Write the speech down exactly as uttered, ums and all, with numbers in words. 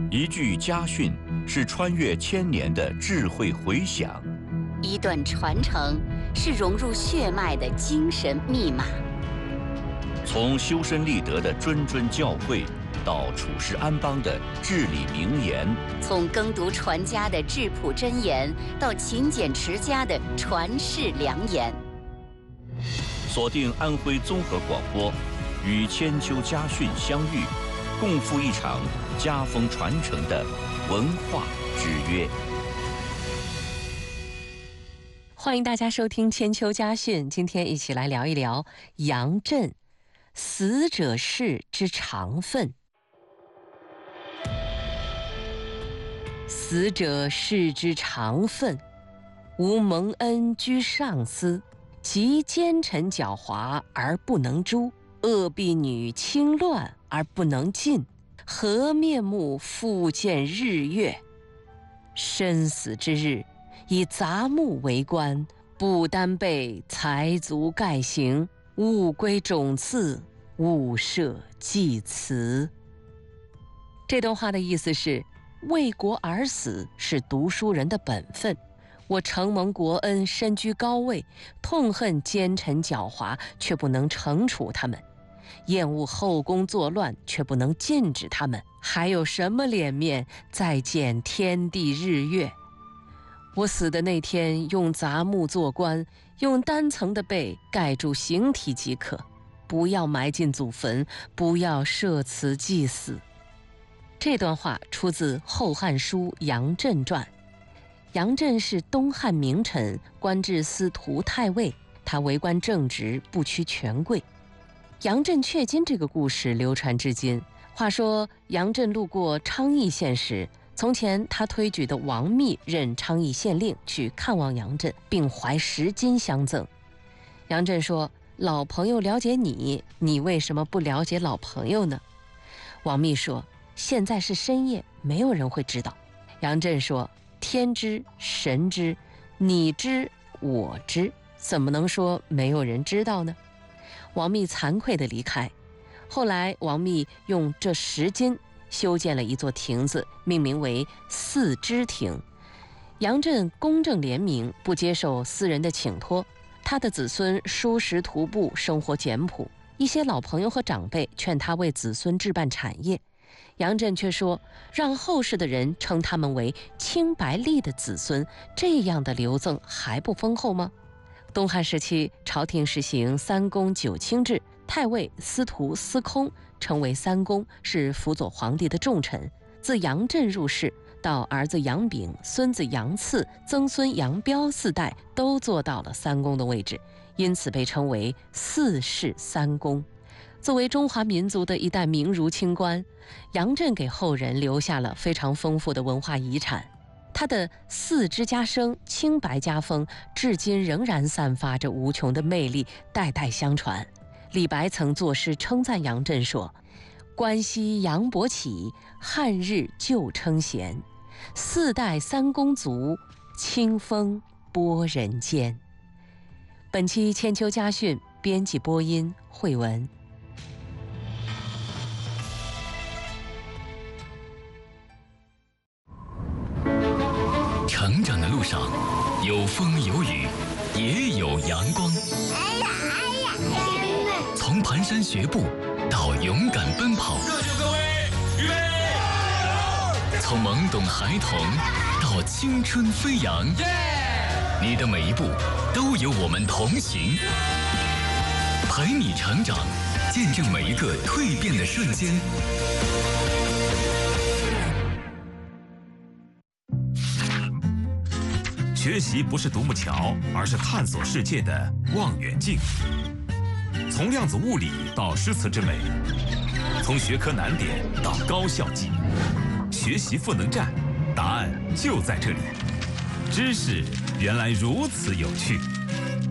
一句家训是穿越千年的智慧回响， 一段传承是融入血脉的精神密码。 从修身立德的谆谆教诲，到处世安邦的至理名言； 从耕读传家的质朴箴言，到勤俭持家的传世良言。 锁定安徽综合广播，与千秋家训相遇，共赴一场家风传承的文化之约。 欢迎大家收听千秋家训，今天一起来聊一聊杨震，死者事之常愤。死者事之常愤，吾蒙恩居上司，其奸臣狡猾而不能诛，恶婢女轻乱而不能禁，何面目复见日月？身死之日，以杂木为官，不单被财足盖行，勿归冢次，勿设祭祠。这段话的意思是，为国而死是读书人的本分。我承蒙国恩，身居高位，痛恨奸臣狡猾，却不能惩处他们；厌恶后宫作乱，却不能禁止他们，还有什么脸面再见天地日月？我死的那天，用杂木做棺，用单层的被盖住形体即可，不要埋进祖坟，不要设祠祭祀。这段话出自《后汉书·杨震传》。杨震是东汉名臣，官至司徒太尉，他为官正直，不屈权贵。杨震确金这个故事流传至今。话说杨震路过昌邑县时，从前他推举的王密任昌邑县令，去看望杨震，并怀十金相赠。杨震说：老朋友了解你，你为什么不了解老朋友呢？王密说：现在是深夜，没有人会知道。杨震说：天知，神知，你知，我知，怎么能说没有人知道呢？王密惭愧地离开。后来王密用这十金修建了一座亭子，命名为四之亭。杨震公正廉明，不接受私人的请托，他的子孙舒适徒步，生活简朴。一些老朋友和长辈劝他为子孙置办产业，杨震却说，让后世的人称他们为清白吏的子孙，这样的留赠还不丰厚吗？东汉时期，朝廷实行三公九卿制，太尉、司徒、司空称为三公，是辅佐皇帝的重臣。自杨震入仕到儿子杨炳、孙子杨赐、曾孙杨彪四代都做到了三公的位置，因此被称为四世三公。作为中华民族的一代名儒清官，杨震给后人留下了非常丰富的文化遗产。他的四之家声、清白家风，至今仍然散发着无穷的魅力，代代相传。李白曾作诗称赞杨震说：关西杨伯起，汉日旧称贤，四代三公族，清风拨人间。本期千秋家训，编辑播音慧文。 成长的路上，有风有雨，也有阳光。 哎呀哎呀！ 从蹒跚学步到勇敢奔跑， 热血各位，预备！ 从懵懂孩童到青春飞扬，你的每一步都有我们同行，陪你成长，见证每一个蜕变的瞬间。 学习不是独木桥，而是探索世界的望远镜。从量子物理到诗词之美，从学科难点到高效记忆，学习赋能站，答案就在这里。知识原来如此有趣。